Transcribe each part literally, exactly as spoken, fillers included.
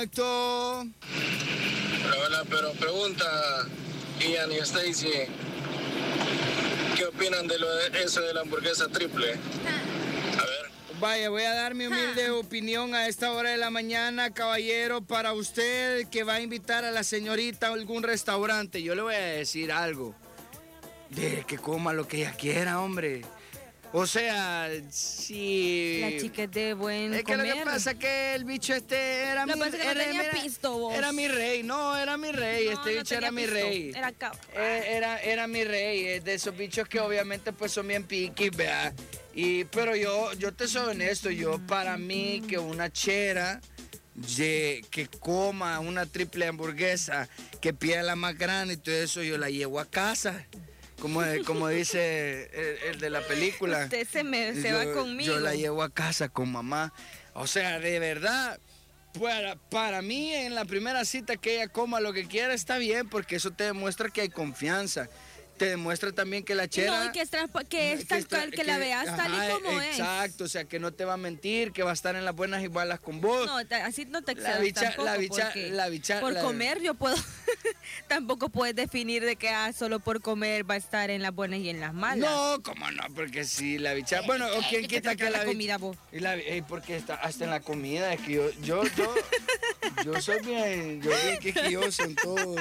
Hola, hola, pero pregunta Ian y Stacy, ¿qué opinan de lo de eso de la hamburguesa triple? A ver. Vaya, voy a dar mi humilde opinión a esta hora de la mañana, caballero, para usted que va a invitar a la señorita a algún restaurante. Yo le voy a decir algo. De que coma lo que ella quiera, hombre. O sea, si... La chica es de buen Es que comer. lo que pasa es que el bicho este era lo mi... Pasa que era, no tenía era, pisto, vos. era mi rey, no, era mi rey, no, este no bicho era mi pisto. rey. Era cabra. Eh, era, era mi rey, es de esos bichos que obviamente pues son bien piquis, vea. Y, pero yo, yo te soy honesto, yo para mí que una chera de, que coma una triple hamburguesa, que pida la más grande y todo eso, yo la llevo a casa. Como, como dice el, el de la película. Usted se, me, se yo, va conmigo. Yo la llevo a casa con mamá. O sea, de verdad, para, para mí en la primera cita que ella coma lo que quiera está bien, porque eso te demuestra que hay confianza. Te demuestra también que la chera... No, y que es, transpa- que es tal cual, que, que la veas ajá, tal y como exacto, es. Exacto, o sea, que no te va a mentir, que va a estar en las buenas y malas con vos. No, así no te la excedas bicha, tampoco, la bicha, porque la bicha, por la... comer yo puedo... Tampoco puedes definir de que ah, solo por comer va a estar en las buenas y en las malas. No, cómo no, porque si la bicha... Bueno, o quién quita que la, la comida vos. Y la, eh, porque está hasta en la comida, es que yo, yo, yo, yo soy bien, yo bien quisquilloso en todo.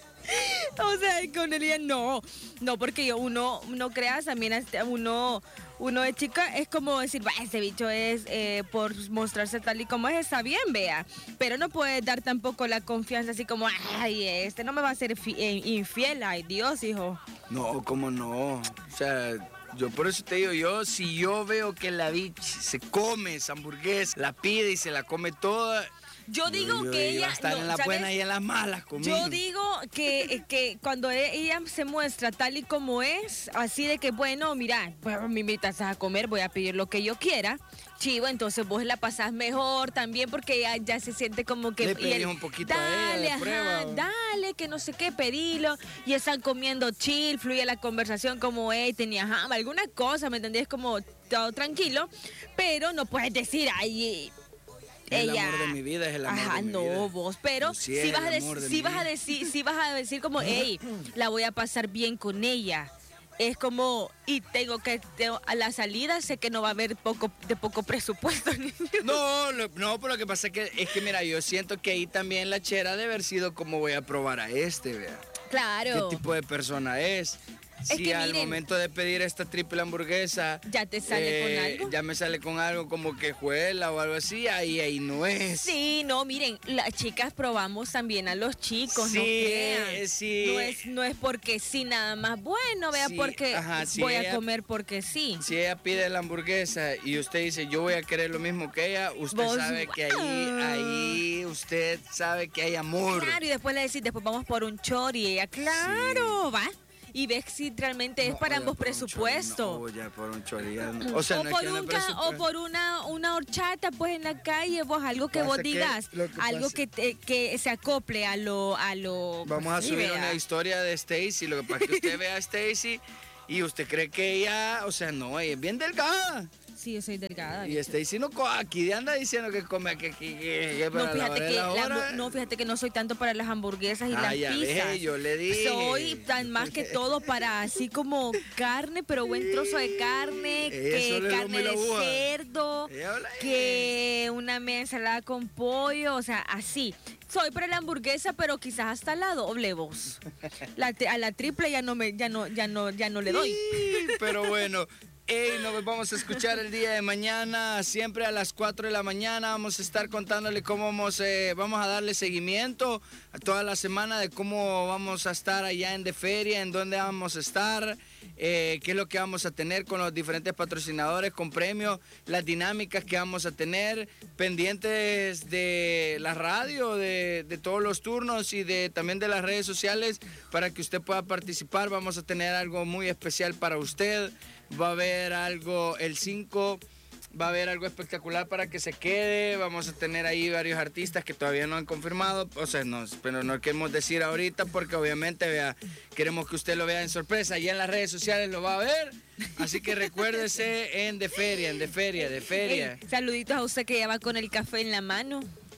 O sea, con Elian no, no, porque yo, uno, no creas, también uno, uno de chica es como decir, va, ese bicho es eh, por mostrarse tal y como es, está bien, vea, pero no puedes dar tampoco la confianza así como, ay, este no me va a ser fi- eh, infiel, ay Dios, hijo. No, cómo no, o sea... Yo por eso te digo, yo si yo veo que la bitch se come esa hamburguesa, la pide y se la come toda... Yo digo yo, yo, que yo ella... va a estar no, en las ¿sabes? buenas y en las malas conmigo. Yo digo que, que cuando ella se muestra tal y como es, así de que, bueno, mira, pues me invitas a comer, voy a pedir lo que yo quiera. Chivo, entonces vos la pasás mejor también porque ella ya se siente como que... Le pedís un poquito dale, a ella de ajá, prueba. dale, que no sé qué, pedilo. Y están comiendo chill, fluye la conversación como, hey, tenía hambre, alguna cosa, ¿me entendés? Como todo tranquilo, pero no puedes decir, ay... Es el ella, amor de mi vida, es el amor ajá, de mi no, vida. vos, pero No, sí si es vas a el decir, amor de si mi vas a vida. decir, si vas a decir como, hey, la voy a pasar bien con ella. Es como, y tengo que, tengo- a la salida sé que no va a haber poco, de poco presupuesto. No, lo- no, pero lo que pasa es que, es que, mira, yo siento que ahí también la chera debe haber sido como voy a probar a este, vea. Claro. ¿Qué tipo de persona es? Es Si que al miren, momento de pedir esta triple hamburguesa... ya te sale con algo. Ya me sale con algo como quejuela o algo así, ahí, ahí no es. Sí, no, miren, las chicas probamos también a los chicos, Sí, no crean. sí. No es, no es porque sí nada más, bueno, vea, Sí, porque ajá, sí, voy a ella- comer porque sí. Si ella pide la hamburguesa y usted dice yo voy a querer lo mismo que ella, usted Vos- sabe que ahí, Ah. ahí usted sabe que hay amor. Claro, y después le decís, después vamos por un chor y ella, claro, va. Y ves si realmente es No, para ya ambos por un presupuestos. chori, no, ya por un chori, ya no. O sea, o, no por es que no un es ca- presupuesto. o por una, una horchata, pues en la calle, vos algo que Pasa vos que digas, lo que algo pasa- que, te- que se acople a lo... A lo Vamos a sí, subir vea. una historia de Stacy, lo que pasa es que usted ve a Stacy y usted cree que ella, o sea, no, ella es bien delgada. Sí, yo soy delgada. Y Stacy no co- aquí anda diciendo que come aquí, aquí, que, que No para la fíjate, hora de que la la hora. hambu- no, fíjate que no soy tanto para las hamburguesas y Ah, las ya pizzas. ve, yo le dije. Soy tan más que todo para así como carne, pero buen trozo de carne, Ella que solo el carne lomo y la de aguja. cerdo, Ella habla- que una media ensalada con pollo, o sea, así. Soy para la hamburguesa, pero quizás hasta la doble voz. La, tri- a la triple ya no me, ya no, ya no, ya no le doy. Sí, pero bueno. Ey, nos vamos a escuchar el día de mañana, siempre a las cuatro de la mañana. Vamos a estar contándole cómo vamos, eh, vamos a darle seguimiento a toda la semana de cómo vamos a estar allá en De Feria, en dónde vamos a estar, eh, qué es lo que vamos a tener con los diferentes patrocinadores, con premios, las dinámicas que vamos a tener, pendientes de la radio, de, de todos los turnos y de también de las redes sociales para que usted pueda participar. Vamos a tener algo muy especial para usted. Va a haber algo el cinco, va a haber algo espectacular para que se quede. Vamos a tener ahí varios artistas que todavía no han confirmado, o sea, no, pero no queremos decir ahorita porque obviamente vea, queremos que usted lo vea en sorpresa. Allá en las redes sociales lo va a ver, así que recuérdese en De Feria, en De Feria, De Feria. Ey, saluditos a usted que ya va con el café en la mano.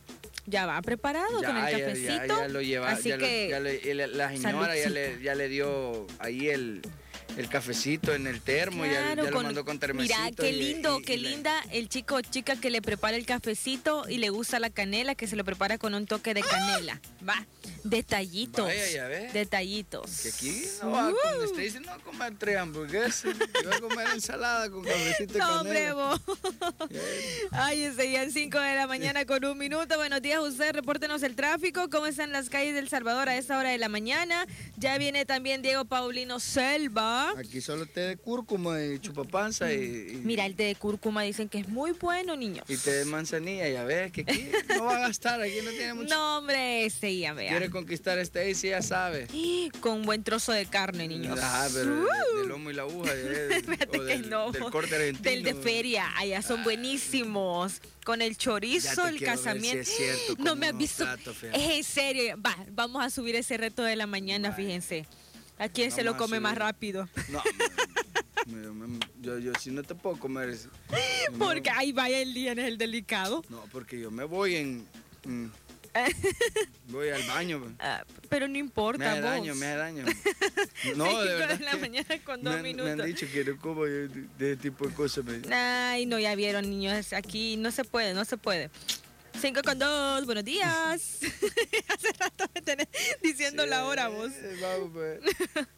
ya va preparado Ya, con el ya, cafecito. Ya, ya lo lleva, Así ya lo- que, ya le- la, la señora ya le, ya le dio ahí el, el cafecito en el termo, ya- claro, ya, lo con- mandó con termecito. mira, qué y- lindo, y- qué y le- linda el chico o chica que le prepara el cafecito y le gusta la canela, que se lo prepara con un toque de canela. Va, detallitos. Vaya, ya ves. Detallitos. Que aquí no va a comer, usted dice no va a comer tres hamburguesas, que va a comer ensalada con cafecito de No, hombre, canela. vos. Ay, serían cinco de la mañana con un minuto. Buenos días, usted. Repórtenos el tráfico. ¿Cómo están las calles de El Salvador a esta hora de la mañana? Ya viene también Diego Paulino Selva. Aquí solo té de cúrcuma y chupapanza y, y, Mira, el té de cúrcuma dicen que es muy bueno, niños. y té de manzanilla. Ya ves que aquí no va a gastar, aquí no tiene mucho. No, hombre, ese ya vea. Quiere conquistar a Stacy, ya sabe. Con un buen trozo de carne, niños. Ah, pero Uh. de- del lomo y la aguja. de- Fíjate o que del, no. del corte argentino. Del de feria, allá son buenísimos. Con el Ya chorizo, te el quiero ver casamiento. si es cierto, no con me has unos visto. platos, fíjate. Es en serio. Va, vamos a subir ese reto de la mañana, Vaya. fíjense. ¿A quién se lo Vamos a come más subir. rápido? No, me- me- me- yo, yo si no te puedo comer. eso. Yo Porque no, ahí vaya el día, es el delicado. no, porque yo me voy en. mm, voy al baño. pues. Ah, pero no Me importa, hace vos. daño, me hace daño. No, Cinco de verdad. la que mañana con me, dos han- me minutos. han dicho que no como de, de ese tipo de cosas. me dicen. Ay, no, ya vieron, niños. Aquí no se puede, no se puede. Cinco con dos, buenos días. Hace rato me tenés diciendo la hora, vos. Sí, vamos, pues.